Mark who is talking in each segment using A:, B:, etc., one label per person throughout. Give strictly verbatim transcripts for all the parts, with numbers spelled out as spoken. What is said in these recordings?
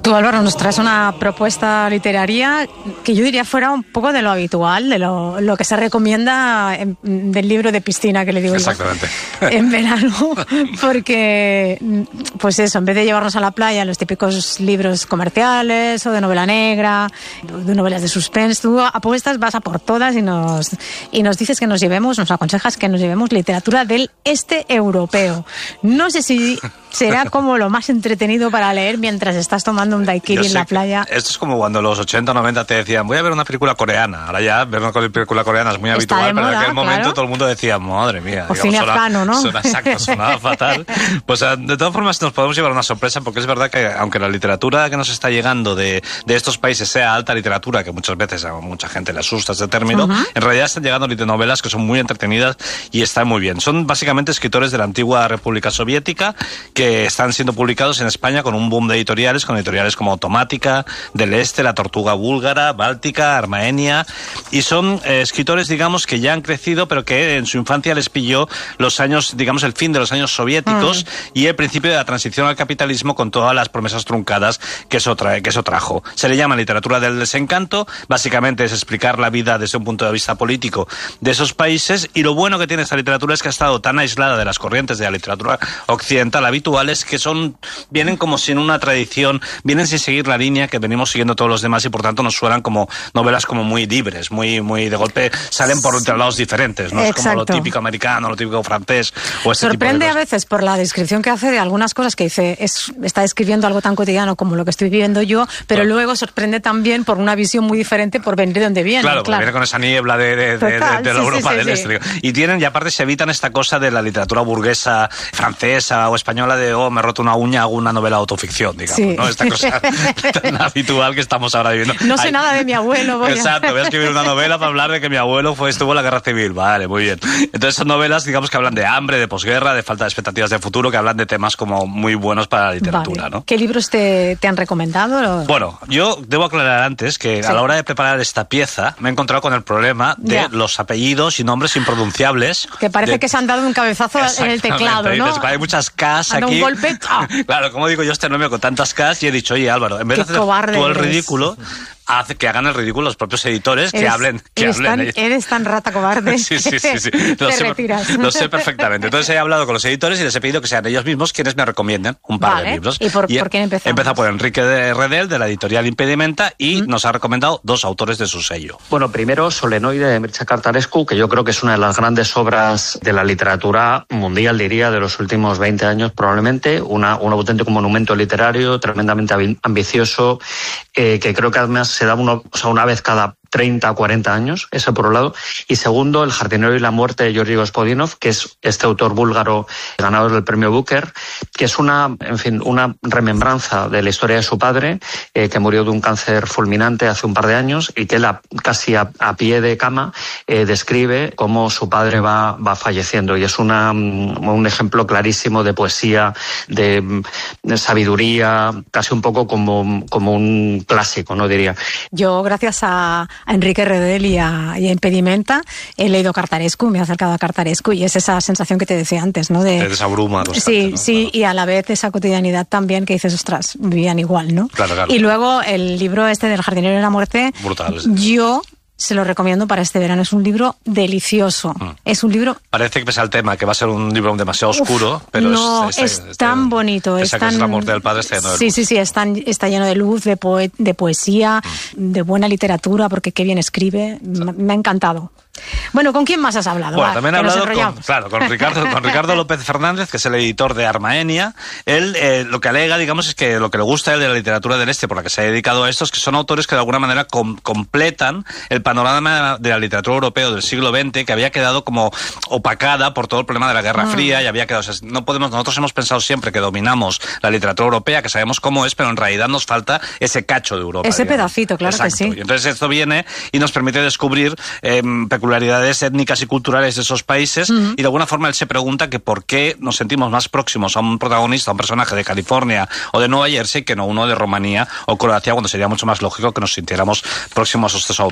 A: Tú, Álvaro, nos traes una propuesta literaria que yo diría fuera un poco de lo habitual, de lo, lo que se recomienda en, del libro de piscina que le digo
B: Exactamente.
A: yo en verano, porque pues eso, en vez de llevarnos a la playa los típicos libros comerciales o de novela negra, de novelas de suspense, tú apuestas, vas a por todas y nos, y nos dices que nos llevemos, nos aconsejas que nos llevemos literatura del este europeo. No sé si será como lo más entretenido para leer mientras estás tomando un daiquiri en la playa.
B: Esto es como cuando los ochenta o noventa te decían, voy a ver una película coreana. Ahora ya ver una película coreana es muy
A: Está
B: habitual,
A: moda,
B: pero en aquel momento
A: claro.
B: todo el mundo decía, madre mía.
A: O
B: digamos,
A: cine
B: suena,
A: afgano, ¿no?
B: Suena, exacto, sonaba fatal. Pues de todas formas nos podemos llevar una sorpresa, porque es verdad que aunque la literatura que nos está llegando de, de estos países sea alta literatura, que muchas veces a mucha gente le asusta este término, uh-huh. en realidad están llegando novelas que son muy entretenidas y están muy bien. Son básicamente escritores de la antigua República Soviética que están siendo publicados en España con un boom de editoriales, con editoriales como Automática, Del Este, La Tortuga Búlgara, Báltica, Armaenia, y son eh, escritores, digamos, que ya han crecido, pero que en su infancia les pilló los años, digamos, el fin de los años soviéticos mm. y el principio de la transición al capitalismo con todas las promesas truncadas que eso, trae, que eso trajo. Se le llama literatura del desencanto, básicamente es explicar la vida desde un punto de vista político de esos países, y lo bueno que tiene esta literatura es que ha estado tan aislada de las corrientes de la literatura occidental habituales, que son vienen como sin una tradición, vienen sin seguir la línea que venimos siguiendo todos los demás, y por tanto nos suenan como novelas como muy libres, muy muy de golpe salen por otros lados diferentes, no
A: Exacto.
B: es como lo típico americano, lo típico francés o este
A: Sorprende
B: tipo de
A: a veces por la descripción que hace de algunas cosas que dice, es, está describiendo algo tan cotidiano como lo que estoy viviendo yo, pero claro. luego sorprende también por una visión muy diferente por venir de donde viene.
B: Claro,
A: claro.
B: viene con esa niebla de, de, de, de, de la
A: sí,
B: Europa
A: sí,
B: del
A: sí,
B: Este.
A: sí.
B: Y tienen, y aparte se evitan esta cosa de la literatura burguesa francesa o española de, oh, me he roto una uña, hago una novela autoficción, digamos, sí. ¿no? Esta cosa tan habitual que estamos ahora viviendo.
A: No sé
B: Ay,
A: nada de mi abuelo. Voy
B: exacto,
A: a...
B: voy a escribir una novela para hablar de que mi abuelo fue, estuvo en la guerra civil. Vale, muy bien. Entonces son novelas, digamos, que hablan de hambre, de posguerra, de falta de expectativas de futuro, que hablan de temas como muy buenos para la literatura,
A: vale.
B: ¿no?
A: ¿Qué libros te, te han recomendado?
B: Bueno, yo debo aclarar antes que sí. a la hora de preparar esta pieza me he encontrado con el problema de
A: ya.
B: los apellidos y nombres impronunciables.
A: Que parece
B: de...
A: que se han dado un cabezazo en el teclado, ¿no?
B: Dices, hay muchas Ks aquí.
A: un golpe. ¡Ah!
B: Claro, como digo yo este nombre con tantas Ks, y he dicho, oye Álvaro, en vez de hacer tú el ridículo, hace que hagan el ridículo los propios editores,
A: eres,
B: que hablen. Que
A: eres,
B: hablen
A: tan, eres tan rata cobarde.
B: sí, sí, sí. sí. Lo,
A: te
B: sé,
A: retiras.
B: lo sé perfectamente. Entonces he hablado con los editores y les he pedido que sean ellos mismos quienes me recomienden un par
A: vale.
B: de libros.
A: ¿Y por,
B: y
A: por quién empezamos?
B: Empezado por Enrique de Redel, de la editorial Impedimenta, y ¿Mm? nos ha recomendado dos autores de su sello.
C: Bueno, primero Solenoide de Mircea Cartarescu, que yo creo que es una de las grandes obras de la literatura mundial, diría, de los últimos veinte años probablemente. Una, un auténtico monumento literario, tremendamente ambicioso, eh, que creo que además se da uno, o sea, una vez cada treinta o cuarenta años, eso por un lado. Y segundo, El jardinero y la muerte de Georgi Gospodinov, que es este autor búlgaro ganador del premio Booker, que es una, en fin, una remembranza de la historia de su padre, eh, que murió de un cáncer fulminante hace un par de años, y que él a, casi a, a pie de cama eh, describe cómo su padre va, va falleciendo. Y es una, un ejemplo clarísimo de poesía, de, de sabiduría, casi un poco como, como un clásico, ¿no? Diría.
A: Yo, gracias a a Enrique Redel y a, y a Impedimenta he leído Cartarescu, me he acercado a Cartarescu, y es esa sensación que te decía antes, ¿no? De,
B: de esa bruma constante,
A: sí,
B: ¿no?
A: sí,
B: claro.
A: Y a la vez esa cotidianidad también que dices, ostras, vivían igual, ¿no?
B: Claro, claro.
A: Y luego el libro este del jardinero y la muerte,
B: brutal.
A: Yo se lo recomiendo para este verano. Es un libro delicioso. Mm. Es un libro...
B: Parece que pese al tema, que va a ser un libro demasiado oscuro, Uf, pero
A: no,
B: es,
A: es,
B: es,
A: es tan es, bonito. Es, tan,
B: es la muerte del padre, está lleno de
A: sí,
B: luz.
A: Sí, sí, es tan, está lleno de luz, de, poe, de poesía, mm. de buena literatura, porque qué bien escribe. Sí. Me, me ha encantado. Bueno, ¿con quién más has hablado?
B: Bueno,
A: Va,
B: también he hablado con, claro, con, Ricardo, con Ricardo López Fernández, que es el editor de Armaenia. Él eh, lo que alega, digamos, es que lo que le gusta a él de la literatura del Este, por la que se ha dedicado a esto, es que son autores que de alguna manera com completan el panorama de la literatura europea del siglo veinte, que había quedado como opacada por todo el problema de la Guerra mm. Fría, y había quedado... O sea, no podemos, nosotros hemos pensado siempre que dominamos la literatura europea, que sabemos cómo es, pero en realidad nos falta ese cacho de Europa.
A: Ese
B: digamos.
A: pedacito, claro.
B: Exacto.
A: Que sí.
B: Y entonces esto viene y nos permite descubrir eh, peculiaridades étnicas y culturales de esos países, uh-huh. y de alguna forma él se pregunta que por qué nos sentimos más próximos a un protagonista, a un personaje de California o de Nueva Jersey, que no uno de Rumanía o Croacia, cuando sería mucho más lógico que nos sintiéramos próximos a estos autores.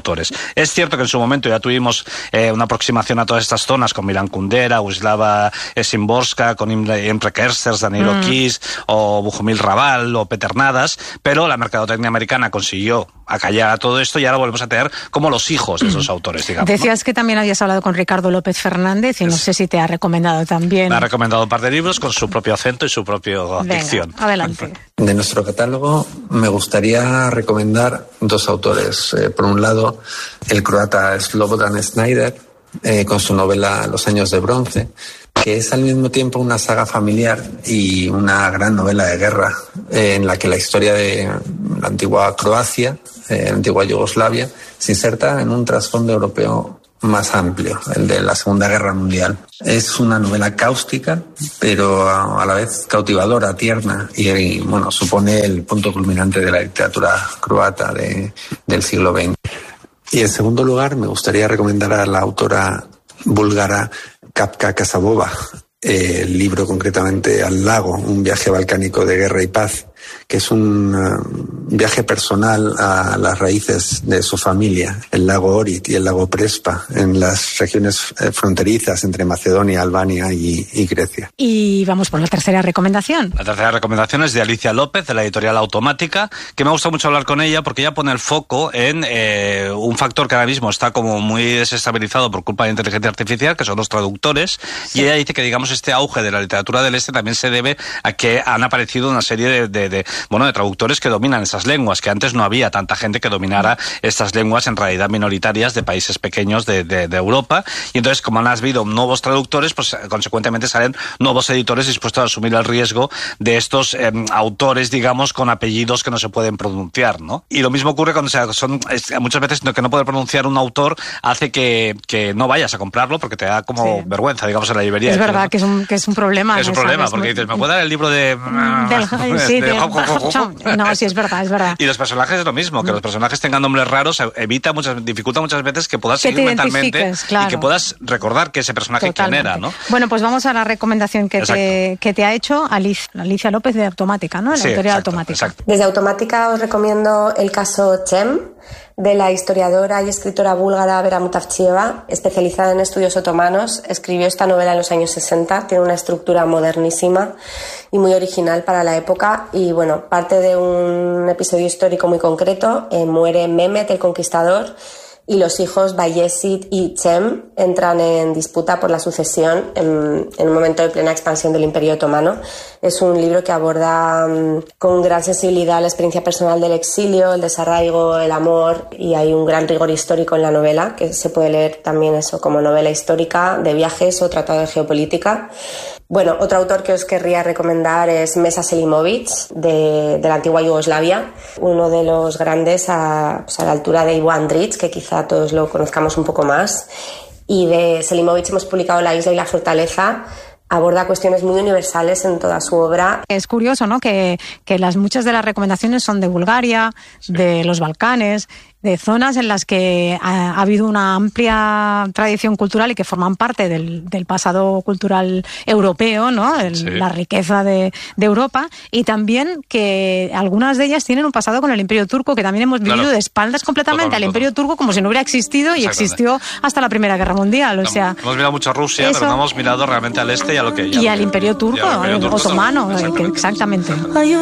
B: Es cierto que en su momento ya tuvimos eh, una aproximación a todas estas zonas con Milan Kundera, Wisława Szymborska, con Imre Kertész, Danilo mm. Kiss, o Bohumil Raval, o Peter Nadas, pero la mercadotecnia americana consiguió acallar a todo esto y ahora volvemos a tener como los hijos de esos autores, digamos.
A: Decías
B: ¿no?
A: que también habías hablado con Ricardo López Fernández y no sé si te ha recomendado también.
B: Me ha recomendado un par de libros con su propio acento y su propia dicción.
A: Adelante.
D: De nuestro catálogo me gustaría recomendar dos autores. Eh, por un lado, el croata Slobodan Snyder, eh, con su novela Los años de bronce, que es al mismo tiempo una saga familiar y una gran novela de guerra, eh, en la que la historia de la antigua Croacia, eh, la antigua Yugoslavia, se inserta en un trasfondo europeo más amplio, el de la Segunda Guerra Mundial. Es una novela cáustica, pero a la vez cautivadora, tierna, y, y bueno, supone el punto culminante de la literatura croata de, del siglo veinte. Y en segundo lugar, me gustaría recomendar a la autora búlgara Kapka Kasabova, eh, el libro concretamente Al lago, un viaje balcánico de guerra y paz, que es un uh, viaje personal a las raíces de su familia, el lago Ohrid y el lago Prespa, en las regiones eh, fronterizas entre Macedonia, Albania y, y Grecia.
A: Y vamos por la tercera recomendación.
B: La tercera recomendación es de Alicia López, de la editorial Automática, que me gusta mucho hablar con ella porque ella pone el foco en eh, un factor que ahora mismo está como muy desestabilizado por culpa de la inteligencia artificial, que son los traductores, sí. Y ella dice que, digamos, este auge de la literatura del este también se debe a que han aparecido una serie de, de, de bueno, de traductores que dominan esas lenguas, que antes no había tanta gente que dominara estas lenguas en realidad minoritarias de países pequeños de, de, de Europa, y entonces como han habido nuevos traductores, pues consecuentemente salen nuevos editores dispuestos a asumir el riesgo de estos eh, autores, digamos, con apellidos que no se pueden pronunciar, ¿no? Y lo mismo ocurre cuando se, son es, muchas veces que no poder pronunciar un autor hace que, que no vayas a comprarlo porque te da como sí. vergüenza, digamos, en la librería.
A: Es verdad, ¿no? que, es un, que es un problema.
B: Es un problema, porque dices, ¿me puedo dar el libro de...?
A: Del, sí, de, de No, sí, es verdad, es verdad.
B: Y los personajes es lo mismo, que los personajes tengan nombres raros evita muchas, dificulta muchas veces que puedas
A: que
B: seguir mentalmente
A: claro.
B: y que puedas recordar que ese personaje
A: Totalmente.
B: quién era, ¿no?
A: Bueno, pues vamos a la recomendación que, te, que te ha hecho Alicia, Alicia López de Automática, ¿no? La
B: sí,
A: editorial
B: exacto,
A: Automática.
B: Exacto.
E: Desde Automática os recomiendo el caso Cem, de la historiadora y escritora búlgara Vera Mutavchieva, especializada en estudios otomanos. Escribió esta novela en los años sesenta, tiene una estructura modernísima y muy original para la época y, bueno, parte de un episodio histórico muy concreto. Eh, muere Mehmet el Conquistador y los hijos Bayezid y Cem entran en disputa por la sucesión en, en un momento de plena expansión del Imperio Otomano. Es un libro que aborda um, con gran sensibilidad la experiencia personal del exilio, el desarraigo, el amor, y hay un gran rigor histórico en la novela, que se puede leer también eso como novela histórica de viajes o tratado de geopolítica. Bueno, otro autor que os querría recomendar es Mesa Selimovic, de, de la antigua Yugoslavia, uno de los grandes a, pues a la altura de Ivo Andrić, que quizá todos lo conozcamos un poco más. Y de Selimovic hemos publicado La isla y la fortaleza. Aborda cuestiones muy universales en toda su obra.
A: Es curioso, ¿no?, que, que las, muchas de las recomendaciones son de Bulgaria, sí. de los Balcanes, de zonas en las que ha, ha habido una amplia tradición cultural y que forman parte del, del pasado cultural europeo, ¿no? El, sí. La riqueza de, de Europa, y también que algunas de ellas tienen un pasado con el Imperio Turco, que también hemos vivido claro. de espaldas completamente Total, al Imperio todo. Turco como si no hubiera existido y existió hasta la Primera Guerra Mundial. O sea,
B: hemos mirado mucho a Rusia, eso, pero no hemos mirado realmente al este y a lo que...
A: Y, y al Imperio Turco, al Imperio Turco otomano, que, exactamente.